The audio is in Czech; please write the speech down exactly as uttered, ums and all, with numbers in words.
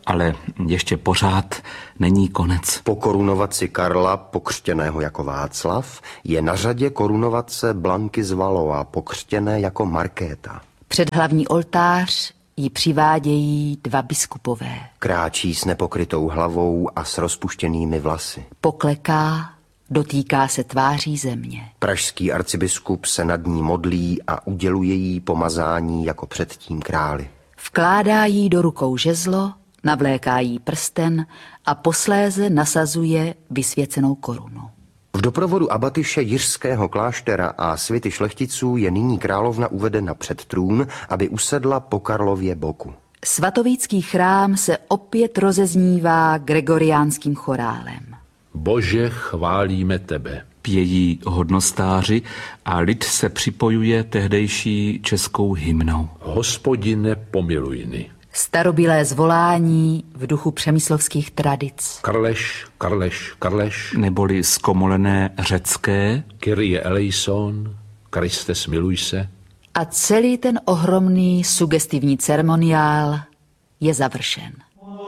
ale ještě pořád není konec. Po korunovaci Karla, pokřtěného jako Václav, je na řadě korunovace Blanky z Valois, pokřtěné jako Markéta. Před hlavní oltář ji přivádějí dva biskupové. Kráčí s nepokrytou hlavou a s rozpuštěnými vlasy. Pokleká, dotýká se tváří země. Pražský arcibiskup se nad ní modlí a uděluje jí pomazání jako předtím králi. Vkládá jí do rukou žezlo, navléká jí prsten a posléze nasazuje vysvěcenou korunu. V doprovodu abatyše Jiřského kláštera a svity šlechticů je nyní královna uvedena před trůn, aby usedla po Karlově boku. Svatovícký chrám se opět rozeznívá gregoriánským chorálem. Bože, chválíme tebe. Pějí hodnostáři a lid se připojuje tehdejší českou hymnou. Hospodine, pomilujny. Starobylé zvolání v duchu přemyslovských tradic. Karleš, Karleš, Karleš. Neboli zkomolené řecké. Kyrie eleison, Kriste, smiluj se. A celý ten ohromný sugestivní ceremoniál je završen.